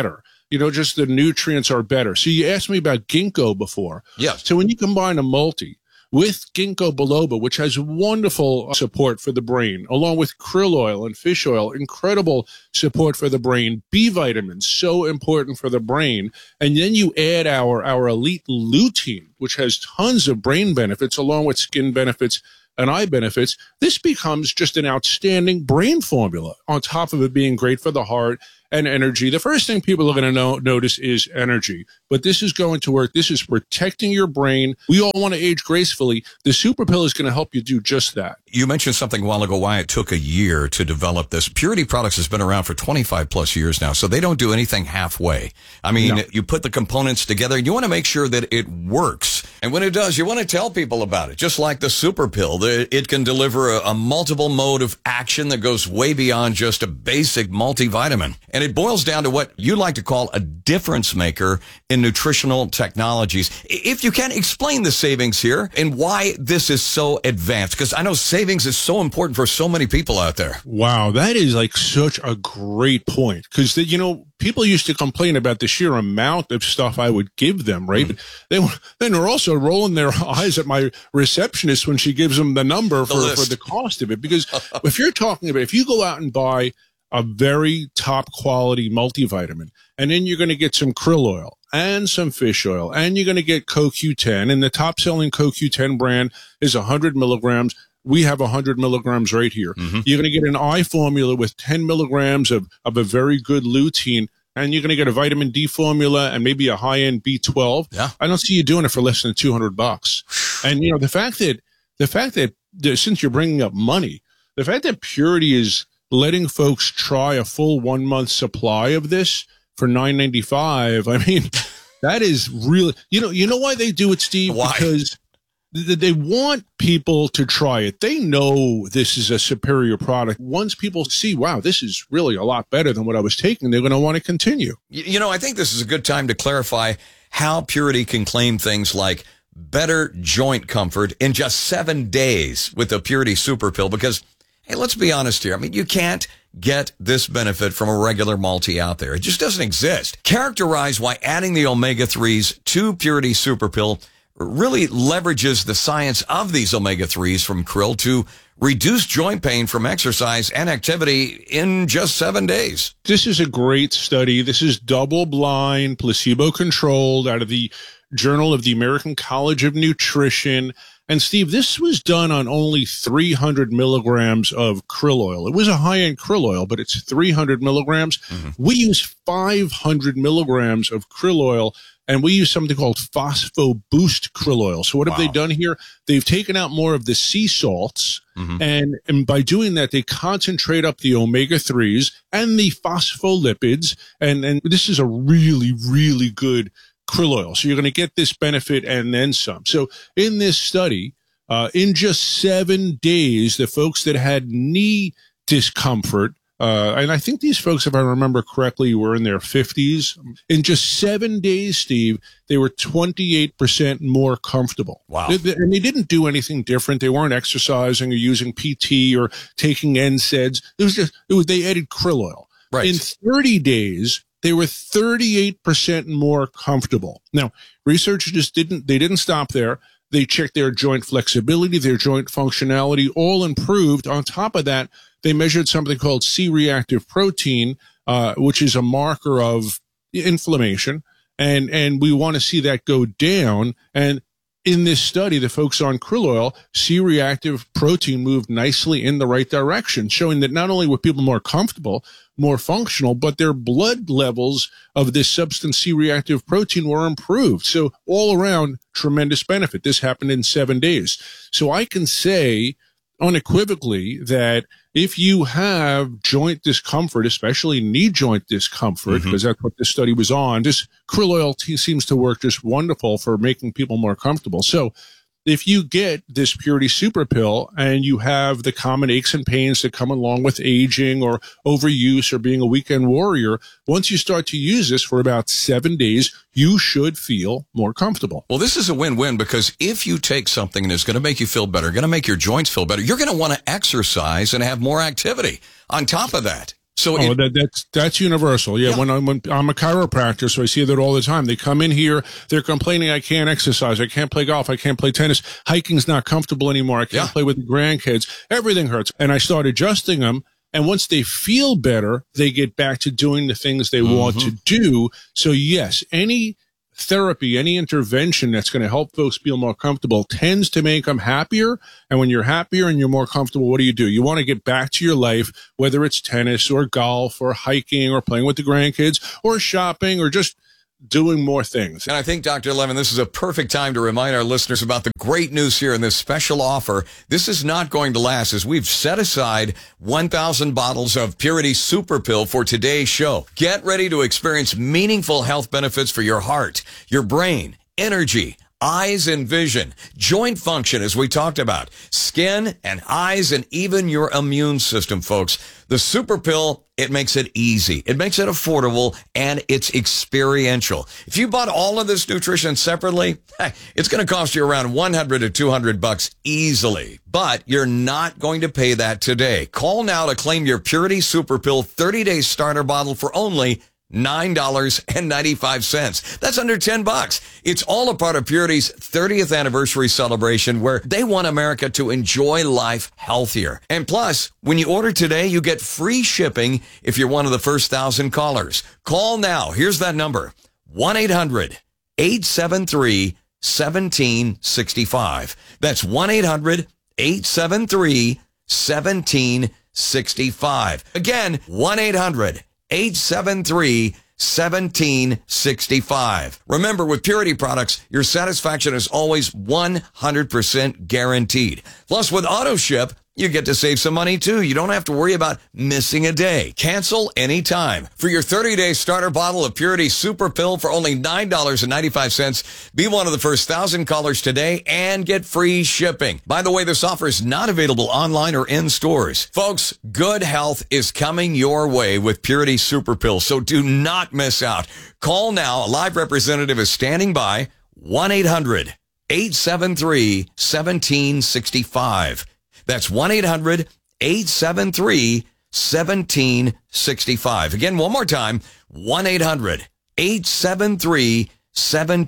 Speaker 19: you know, just the nutrients are better. So you asked me about ginkgo before.
Speaker 18: Yes.
Speaker 19: So when you combine a multi with ginkgo biloba, which has wonderful support for the brain, along with krill oil and fish oil, incredible support for the brain, B vitamins, so important for the brain. And then you add our, our elite lutein, which has tons of brain benefits, along with skin benefits and eye benefits. This becomes just an outstanding brain formula, on top of it being great for the heart and energy. The first thing people are going to know, notice is energy, but this is going to work. This is protecting your brain. We all want to age gracefully. The Super Pill is going to help you do just that.
Speaker 18: You mentioned something a while ago, why it took a year to develop this. Purity Products has been around for twenty-five plus years now, so they don't do anything halfway. I mean, no. You put the components together, and you want to make sure that it works. And when it does, you want to tell people about it. Just like the Super Pill, it can deliver a, a multiple mode of action that goes way beyond just a basic multivitamin. And it boils down to what you like to call a difference maker in nutritional technologies. If you can, explain the savings here and why this is so advanced, because I know savings is so important for so many people out there.
Speaker 19: Wow, that is like such a great point, because, you know, people used to complain about the sheer amount of stuff I would give them, right? Mm. They were, then they're also rolling their eyes at my receptionist when she gives them the number for the, for the cost of it. Because if you're talking about, if you go out and buy a very top quality multivitamin, and then you're going to get some krill oil and some fish oil, and you're going to get Co Q ten, and the top selling Co Q ten brand is one hundred milligrams. We have one hundred milligrams right here. Mm-hmm. You're going to get an eye formula with ten milligrams of, of a very good lutein, and you're going to get a vitamin D formula and maybe a high-end B twelve.
Speaker 18: Yeah.
Speaker 19: I don't see you doing it for less than two hundred bucks. And, you know, the fact that, the fact that, that since you're bringing up money, the fact that Purity is letting folks try a full one month supply of this for nine ninety-five, I mean, that is really, you know, you know why they do it, Steve?
Speaker 18: Why?
Speaker 19: Because they want people to try it. They know this is a superior product. Once people see, wow, this is really a lot better than what I was taking, they're going to want to continue.
Speaker 18: You know, I think this is a good time to clarify how Purity can claim things like better joint comfort in just seven days with the Purity Super Pill, because, hey, let's be honest here. I mean, you can't get this benefit from a regular multi out there. It just doesn't exist. Characterize why adding the omega threes to Purity Super Pill really leverages the science of these omega threes from krill to reduce joint pain from exercise and activity in just seven days.
Speaker 19: This is a great study. This is double-blind, placebo-controlled, out of the Journal of the American College of Nutrition. And Steve, this was done on only three hundred milligrams of krill oil. It was a high-end krill oil, but it's three hundred milligrams. Mm-hmm. We use five hundred milligrams of krill oil, and we use something called Phospho Boost krill oil. So what have wow. they done here? They've taken out more of the sea salts, mm-hmm. and, and by doing that, they concentrate up the omega threes and the phospholipids, and, and this is a really, really good krill oil. So you're going to get this benefit and then some. So in this study, uh, in just seven days, the folks that had knee discomfort, uh, and I think these folks, if I remember correctly, were in their fifties. In just seven days, Steve, they were twenty-eight percent more comfortable.
Speaker 18: Wow.
Speaker 19: They, they, and they didn't do anything different. They weren't exercising or using P T or taking N SAIDs. It was just, it was, they added krill oil.
Speaker 18: Right.
Speaker 19: In thirty days, they were thirty-eight percent more comfortable. Now, researchers didn't, they didn't stop there. They checked their joint flexibility, their joint functionality, all improved. On top of that, they measured something called C-reactive protein, uh, which is a marker of inflammation. And, and we want to see that go down. And in this study, the folks on krill oil, C-reactive protein moved nicely in the right direction, showing that not only were people more comfortable, more functional, but their blood levels of this substance C-reactive protein were improved. So all around, tremendous benefit. This happened in seven days. So I can say unequivocally that if you have joint discomfort, especially knee joint discomfort, because mm-hmm. that's what this study was on, this krill oil t- seems to work just wonderful for making people more comfortable. So if you get this Purity Super Pill and you have the common aches and pains that come along with aging or overuse or being a weekend warrior, once you start to use this for about seven days, you should feel more comfortable.
Speaker 18: Well, this is a win-win, because if you take something and it's going to make you feel better, going to make your joints feel better, you're going to want to exercise and have more activity on top of that. So
Speaker 19: oh,
Speaker 18: it,
Speaker 19: that, that's that's universal. Yeah, yeah. When I'm when I'm a chiropractor, so I see that all the time. They come in here, they're complaining, I can't exercise, I can't play golf, I can't play tennis, hiking's not comfortable anymore, I can't yeah. play with the grandkids, everything hurts. And I start adjusting them. And once they feel better, they get back to doing the things they mm-hmm. want to do. So yes, any therapy, any intervention that's going to help folks feel more comfortable tends to make them happier. And when you're happier and you're more comfortable, what do you do? You want to get back to your life, whether it's tennis or golf or hiking or playing with the grandkids or shopping or just doing more things.
Speaker 18: And I think, Doctor Levin, this is a perfect time to remind our listeners about the great news here in this special offer. This is not going to last, as we've set aside one thousand bottles of Purity Super Pill for today's show. Get ready to experience meaningful health benefits for your heart, your brain, energy, eyes and vision, joint function, as we talked about, skin and eyes, and even your immune system, folks. The Super Pill, it makes it easy. It makes it affordable, and it's experiential. If you bought all of this nutrition separately, it's going to cost you around one hundred to two hundred bucks easily. But you're not going to pay that today. Call now to claim your Purity Super Pill thirty-day starter bottle for only nine dollars and ninety-five cents. That's under ten bucks. It's all a part of Purity's thirtieth anniversary celebration, where they want America to enjoy life healthier. And plus, when you order today, you get free shipping if you're one of the first thousand callers. Call now. Here's that number. one eight hundred eight seven three one seven six five. That's one eight hundred eight seven three one seven six five. Again, one eight hundred eight seven three one seven six five. Remember, with Purity products, your satisfaction is always one hundred percent guaranteed. Plus, with AutoShip, you get to save some money too. You don't have to worry about missing a day. Cancel anytime. For your thirty-day starter bottle of Purity Super Pill for only nine dollars and ninety-five cents, be one of the first thousand callers today and get free shipping. By the way, this offer is not available online or in stores. Folks, good health is coming your way with Purity Super Pill, so do not miss out. Call now. A live representative is standing by. one eight hundred eight seven three one seven six five. That's one eight hundred eight seven three one seven six five. Again, one more time, one eight hundred eight seven three one seven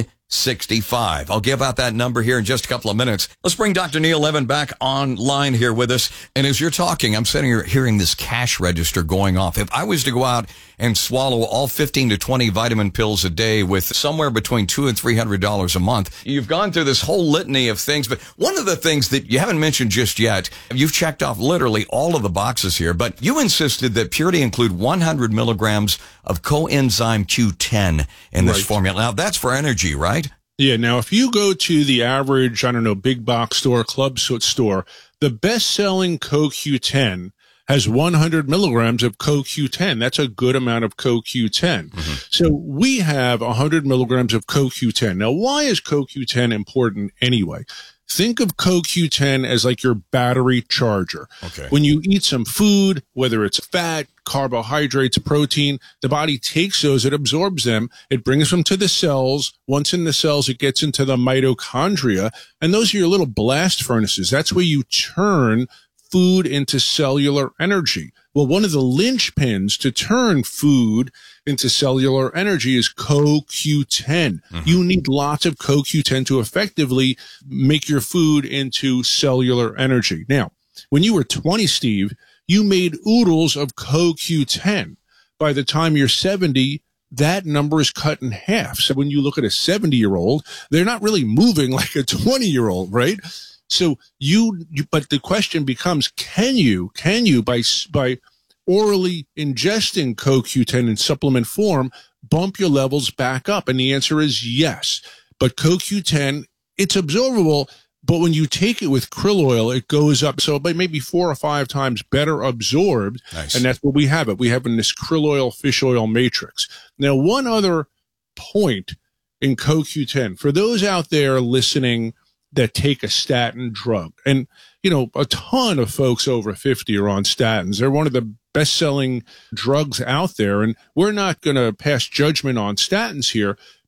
Speaker 18: six five. I'll give out that number here in just a couple of minutes. Let's bring Doctor Neil Levin back online here with us. And as you're talking, I'm sitting here hearing this cash register going off. If I was to go out and swallow all fifteen to twenty vitamin pills a day with somewhere between two and three hundred dollars a month, you've gone through this whole litany of things. But one of the things that you haven't mentioned just yet, you've checked off literally all of the boxes here, but you insisted that Purity include one hundred milligrams of coenzyme Q ten in this
Speaker 19: Right.
Speaker 18: formula. Now, that's for energy, right?
Speaker 19: Yeah. Now, if you go to the average, I don't know, big box store, club store, the best-selling C O Q ten has one hundred milligrams of C O Q ten. That's a good amount of C O Q ten. Mm-hmm. So we have one hundred milligrams of C O Q ten. Now, why is C O Q ten important anyway? Think of C O Q ten as like your battery charger.
Speaker 18: Okay.
Speaker 19: When you eat some food, whether it's fat, carbohydrates, protein, the body takes those, it absorbs them, it brings them to the cells. Once in the cells, it gets into the mitochondria, and those are your little blast furnaces. That's where you turn food into cellular energy. Well, one of the linchpins to turn food into cellular energy is C O Q ten. Mm-hmm. You need lots of C O Q ten to effectively make your food into cellular energy. Now, when you were twenty, Steve, you made oodles of C O Q ten. By the time you're seventy, that number is cut in half. So when you look at a seventy-year-old, they're not really moving like a twenty-year-old, right? So you, you, but the question becomes, can you, can you, by, by orally ingesting C O Q ten in supplement form, bump your levels back up? And the answer is yes. But C O Q ten, it's absorbable, but when you take it with krill oil, it goes up. So by maybe four or five times better absorbed.
Speaker 18: Nice.
Speaker 19: And that's what we have it. We have in this krill oil, fish oil matrix. Now, one other point in C O Q ten, for those out there listening that take a statin drug, and, you know, a ton of folks over fifty are on statins. They're one of the best-selling drugs out there, and we're not going to pass judgment on statins here,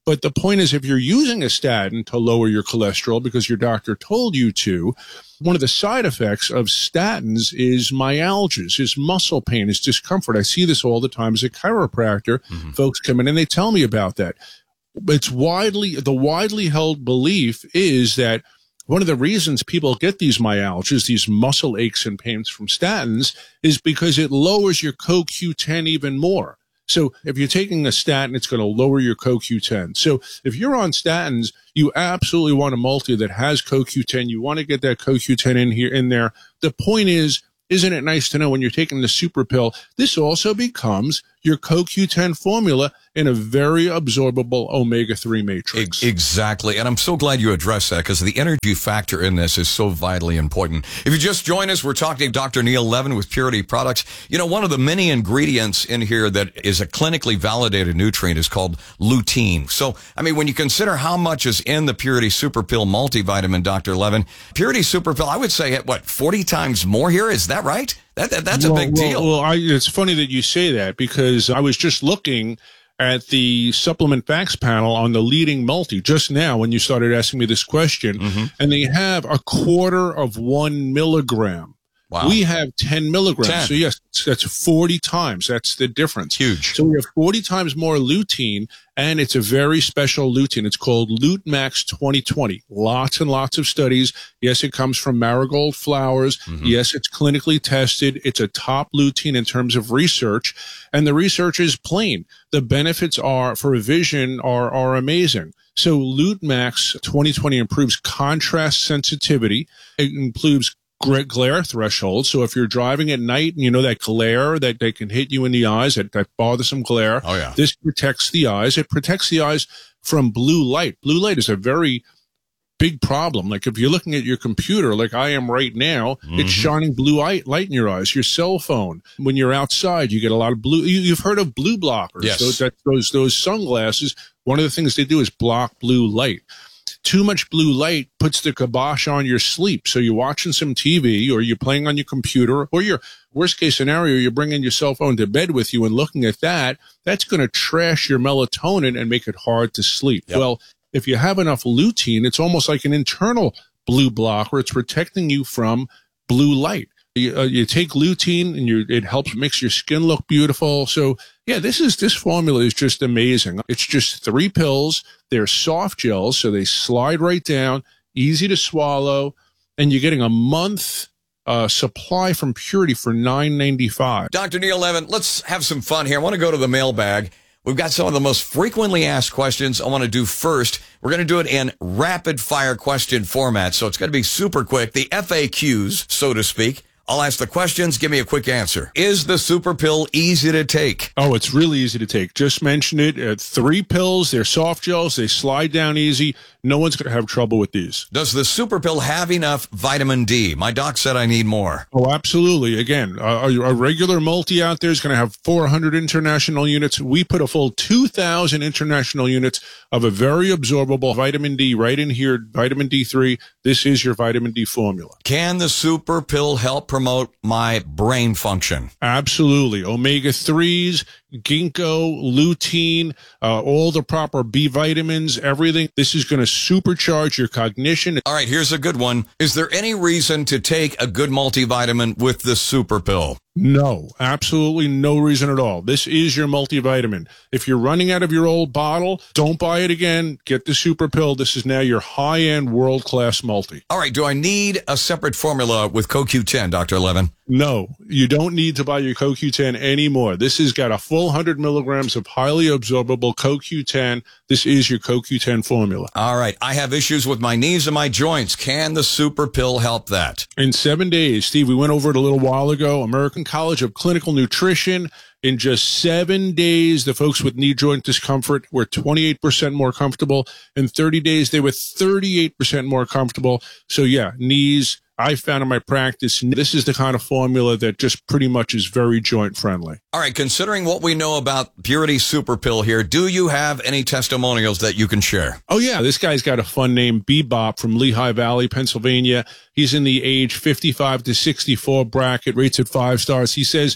Speaker 19: But the point is, if you're using a statin to lower your cholesterol because your doctor told you to, one of the side effects of statins is myalgias, is muscle pain, is discomfort. I see this all the time as a chiropractor. Mm-hmm. Folks come in and they tell me about that. It's widely, the widely held belief is that one of the reasons people get these myalgias, these muscle aches and pains from statins, is because it lowers your C O Q ten even more. So if you're taking a statin, it's going to lower your C O Q ten. So if you're on statins, you absolutely want a multi that has C O Q ten. You want to get that C O Q ten in here, in there. The point is, isn't it nice to know when you're taking the super pill, this also becomes your C O Q ten formula in a very absorbable omega three matrix.
Speaker 18: Exactly. And I'm so glad you addressed that because the energy factor in this is so vitally important. If you just joined us, we're talking to Doctor Neil Levin with Purity Products. You know, one of the many ingredients in here that is a clinically validated nutrient is called lutein. So, I mean, when you consider how much is in the Purity Super Pill multivitamin, Doctor Levin, Purity Super Pill, I would say, what, forty times more here? Is that right? That, that That's
Speaker 19: well,
Speaker 18: a big
Speaker 19: well,
Speaker 18: deal.
Speaker 19: Well, I, it's funny that you say that because I was just looking at the supplement facts panel on the leading multi just now when you started asking me this question, mm-hmm. and they have a quarter of one milligram. Wow. We have ten milligrams. ten. So yes, that's forty times. That's the difference.
Speaker 18: Huge.
Speaker 19: So we have forty times more lutein, and it's a very special lutein. It's called LuteMax twenty twenty. Lots and lots of studies. Yes, it comes from marigold flowers. Mm-hmm. Yes, it's clinically tested. It's a top lutein in terms of research, and the research is plain. The benefits are for vision are are amazing. So LuteMax twenty twenty improves contrast sensitivity. It improves glare threshold. So if you're driving at night and you know that glare that they can hit you in the eyes, that, that bothersome glare,
Speaker 18: oh, yeah.
Speaker 19: this protects the eyes. It protects the eyes from blue light. Blue light is a very big problem. Like if you're looking at your computer, like I am right now, mm-hmm. it's shining blue light, light in your eyes. Your cell phone, when you're outside, you get a lot of blue. You, you've heard of blue blockers.
Speaker 18: Yes.
Speaker 19: Those, that, those, those sunglasses, one of the things they do is block blue light. Too much blue light puts the kibosh on your sleep. So you're watching some T V or you're playing on your computer or your worst case scenario, you're bringing your cell phone to bed with you and looking at that. That's going to trash your melatonin and make it hard to sleep. Yep. Well, if you have enough lutein, it's almost like an internal blue blocker. It's protecting you from blue light. You, uh, you take lutein and you, it helps makes your skin look beautiful. So yeah, this is, this formula is just amazing. It's just three pills. They're soft gels, so they slide right down, easy to swallow, and you're getting a month uh, supply from Purity for nine ninety-five.
Speaker 18: Doctor Neil Levin, let's have some fun here. I want to go to the mailbag. We've got some of the most frequently asked questions I want to do first. We're going to do it in rapid fire question format, so it's going to be super quick. The F A Qs, so to speak. I'll ask the questions. Give me a quick answer. Is the super pill easy to take?
Speaker 19: Oh, it's really easy to take. Just mentioned it. Uh, three pills. They're soft gels. They slide down easy. No one's going to have trouble with these.
Speaker 18: Does the super pill have enough vitamin D? My doc said I need more.
Speaker 19: Oh, absolutely. Again, a, a regular multi out there is going to have four hundred international units. We put a full two thousand international units of a very absorbable vitamin D right in here, vitamin D three. This is your vitamin D formula.
Speaker 18: Can the super pill help promote my brain function?
Speaker 19: Absolutely. Omega threes, ginkgo, lutein, uh, all the proper B vitamins, everything. This is going to supercharge your cognition.
Speaker 18: All right, here's a good one. Is there any reason to take a good multivitamin with the super pill?
Speaker 19: No, absolutely no reason at all. This is your multivitamin. If you're running out of your old bottle, don't buy it again. Get the super pill. This is now your high-end world-class multi.
Speaker 18: All right, do I need a separate formula with C O Q ten, Doctor Levin?
Speaker 19: No, you don't need to buy your C O Q ten anymore. This has got a full one hundred milligrams of highly absorbable C O Q ten. This is your C O Q ten formula.
Speaker 18: All right, I have issues with my knees and my joints. Can the super pill help that?
Speaker 19: In seven days, Steve, we went over it a little while ago, American College of Clinical Nutrition. In just seven days, the folks with knee joint discomfort were twenty-eight percent more comfortable. In thirty days, they were thirty-eight percent more comfortable. So yeah, knees, I found in my practice, this is the kind of formula that just pretty much is very joint friendly.
Speaker 18: All right, considering what we know about Purity Super Pill here, do you have any testimonials that you can share?
Speaker 19: Oh yeah, this guy's got a fun name, Bebop from Lehigh Valley, Pennsylvania. He's in the age fifty-five to sixty-four bracket, rates at five stars. He says,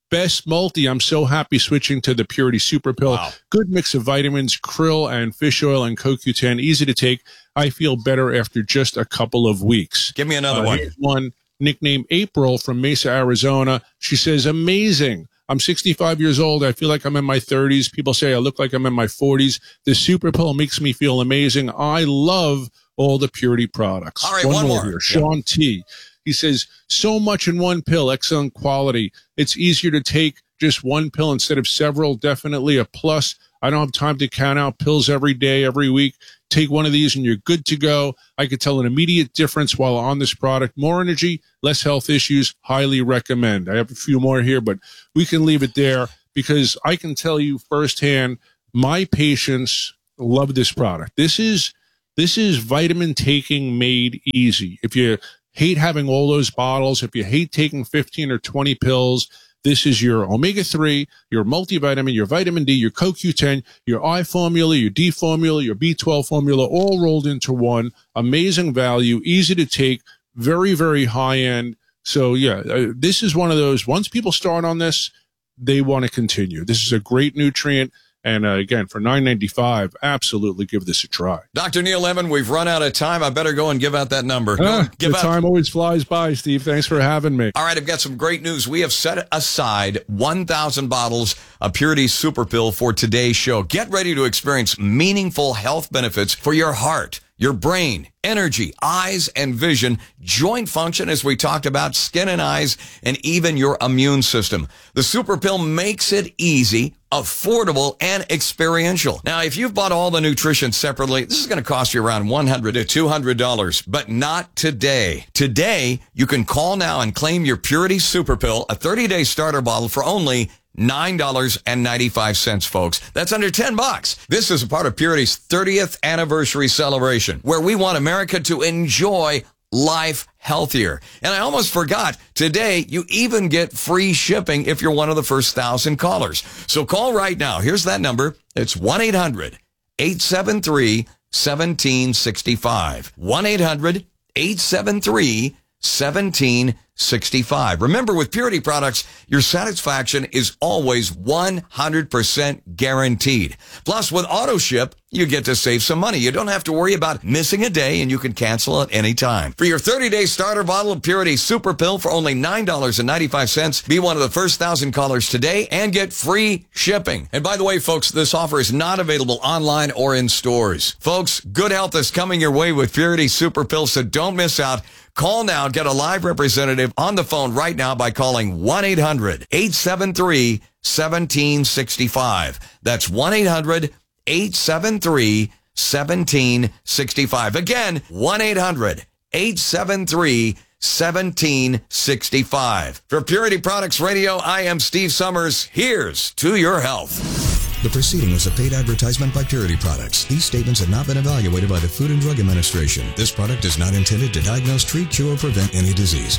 Speaker 19: best multi. I'm so happy switching to the Purity Super Pill.
Speaker 18: Wow.
Speaker 19: Good mix of vitamins, krill and fish oil and C O Q ten. Easy to take. I feel better after just a couple of weeks.
Speaker 18: Give me another
Speaker 19: uh,
Speaker 18: one.
Speaker 19: Here's one nicknamed April from Mesa, Arizona. She says, amazing. I'm sixty-five years old. I feel like I'm in my thirties. People say I look like I'm in my forties. The Super Pill makes me feel amazing. I love all the Purity products.
Speaker 18: All right, one, one more.
Speaker 19: Here. Sean yeah. T. He says, so much in one pill, excellent quality. It's easier to take just one pill instead of several. Definitely a plus. I don't have time to count out pills every day, every week. Take one of these and you're good to go. I could tell an immediate difference while on this product. More energy, less health issues. Highly recommend. I have a few more here, but we can leave it there because I can tell you firsthand, my patients love this product. This is, this is vitamin taking made easy. If you hate having all those bottles, if you hate taking fifteen or twenty pills, this is your omega three, your multivitamin, your vitamin D, your C O Q ten, your I formula, your D formula, your B twelve formula, all rolled into one. Amazing value, easy to take, very, very high end. So yeah, uh, this is one of those, once people start on this, they want to continue. This is a great nutrient. And uh, again, for nine ninety-five, absolutely give this a try.
Speaker 18: Doctor Neil Levin, we've run out of time. I better go and give out that number.
Speaker 19: Ah,
Speaker 18: give
Speaker 19: the
Speaker 18: out.
Speaker 19: time always flies by, Steve. Thanks for having me.
Speaker 18: All right, I've got some great news. We have set aside one thousand bottles of Purity Super Pill for today's show. Get ready to experience meaningful health benefits for your heart, your brain, energy, eyes and vision, joint function, as we talked about, skin and eyes, and even your immune system. The Super Pill makes it easy, affordable, and experiential. Now, if you've bought all the nutrition separately, this is going to cost you around one hundred to two hundred dollars, but not today. Today, you can call now and claim your Purity Super Pill, a thirty-day starter bottle for only nine dollars and ninety-five cents, folks. That's under ten bucks. This is a part of Purity's thirtieth anniversary celebration, where we want America to enjoy life healthier. And I almost forgot, today you even get free shipping if you're one of the first thousand callers. So call right now. Here's that number. It's one eight hundred eight seven three one seven six five. one eight hundred eight seven three one seven six five. Remember, with Purity products, your satisfaction is always one hundred percent guaranteed. Plus, with auto ship, you get to save some money. You don't have to worry about missing a day, and you can cancel at any time. For your thirty-day starter bottle of Purity Super Pill for only nine dollars and ninety-five cents, be one of the first thousand callers today and get free shipping. And by the way, folks, this offer is not available online or in stores. Folks, good health is coming your way with Purity Super Pill, so don't miss out. Call now. Get a live representative on the phone right now by calling one eight hundred eight seven three one seven six five. That's one eight hundred eight seven three one seven six five. Again, one eight hundred eight seven three one seven six five. For Purity Products Radio, I am Steve Summers. Here's to your health.
Speaker 17: The proceeding was a paid advertisement by Purity Products. These statements have not been evaluated by the Food and Drug Administration. This product is not intended to diagnose, treat, cure, or prevent any disease.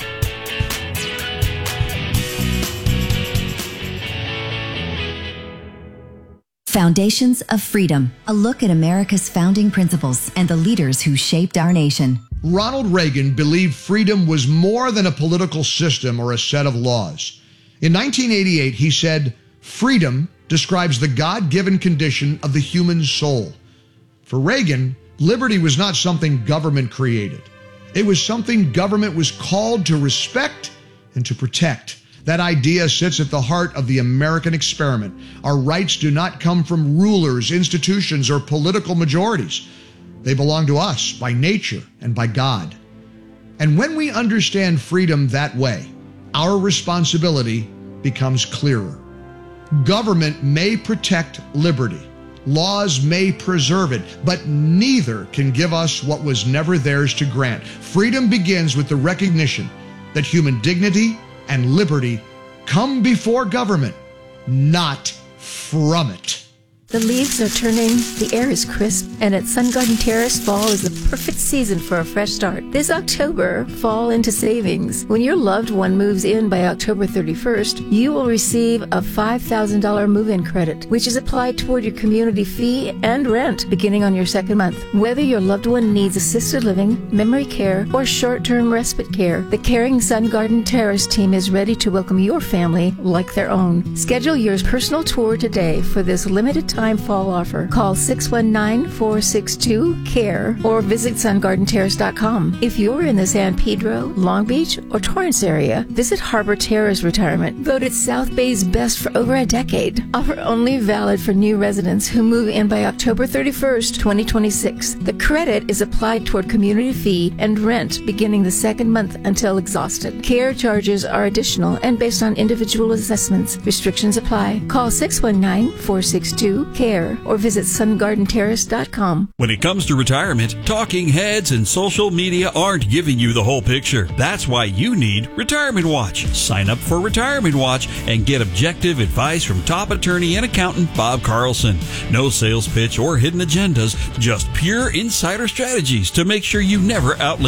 Speaker 20: Foundations of Freedom, a look at America's founding principles and the leaders who shaped our nation.
Speaker 21: Ronald Reagan believed freedom was more than a political system or a set of laws. In nineteen eighty-eight, he said, "Freedom describes the God-given condition of the human soul." For Reagan, liberty was not something government created. It was something government was called to respect and to protect. That idea sits at the heart of the American experiment. Our rights do not come from rulers, institutions, or political majorities. They belong to us by nature and by God. And when we understand freedom that way, our responsibility becomes clearer. Government may protect liberty. Laws may preserve it, but neither can give us what was never theirs to grant. Freedom begins with the recognition that human dignity and liberty come before government, not from it.
Speaker 3: The leaves are turning, the air is crisp, and at Sun Garden Terrace, fall is the perfect season for a fresh start. This October, fall into savings. When your loved one moves in by October thirty-first, you will receive a five thousand dollars move-in credit, which is applied toward your community fee and rent beginning on your second month. Whether your loved one needs assisted living, memory care, or short-term respite care, the Caring Sun Garden Terrace team is ready to welcome your family like their own. Schedule your personal tour today for this limited time fall offer. Call six one nine, four six two, C A R E or visit sun garden terrace dot com. If you're in the San Pedro, Long Beach, or Torrance area, visit Harbor Terrace Retirement, voted South Bay's best for over a decade. Offer only valid for new residents who move in by October thirty-first, twenty twenty-six. The credit is applied toward community fee and rent beginning the second month until exhausted. Care charges are additional and based on individual assessments. Restrictions apply. Call six one nine, four six two, C A R E or visit sun garden terrace dot com.
Speaker 16: When it comes to retirement, talking heads and social media aren't giving you the whole picture. That's why you need Retirement Watch. Sign up for Retirement Watch and get objective advice from top attorney and accountant Bob Carlson. No sales pitch or hidden agendas, just pure insider strategies to make sure you never outlive